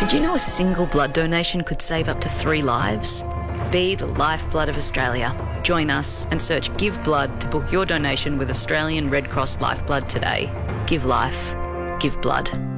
Did you know a single blood donation could save up to 3 lives? Be the lifeblood of Australia. Join us and search Give Blood to book your donation with Australian Red Cross Lifeblood today. Give life. Give blood.